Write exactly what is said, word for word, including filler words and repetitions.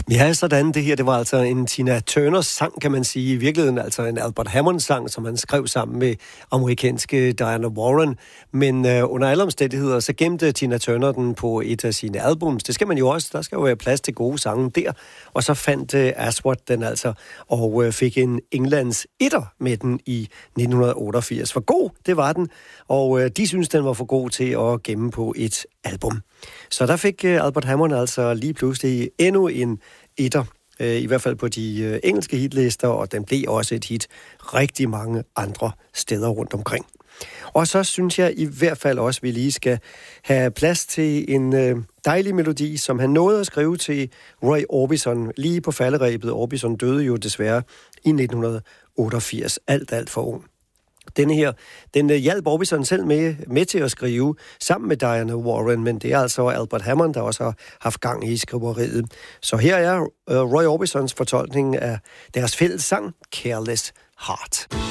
Ja, sådan det her, det var altså en Tina Turners sang, kan man sige. I virkeligheden altså en Albert Hammond-sang, som han skrev sammen med amerikanske Diana Warren. Men øh, under alle omstændigheder, så gemte Tina Turner den på et af sine albums. Det skal man jo også. Der skal jo være plads til gode sange der. Og så fandt øh, Aswad den altså, og øh, fik en Englands etter med den i nitten otteogfirs. For god, det var den. Og øh, de synes den var for god til at gemme på et album. Så der fik øh, Albert Hammond altså lige pludselig endnu en etter, øh, i hvert fald på de øh, engelske hitlister, og den blev også et hit rigtig mange andre steder rundt omkring. Og så synes jeg i hvert fald også, at vi lige skal have plads til en øh, dejlig melodi, som han nåede at skrive til Roy Orbison lige på falderebet. Orbison døde jo desværre i nitten otteogfirs, alt, alt for ung. Denne her, den hjalp Orbison selv med, med til at skrive sammen med Diana Warren, men det er altså Albert Hammond, der også har haft gang i skriveriet. Så her er uh, Roy Orbisons fortolkning af deres fælles sang, Careless Heart.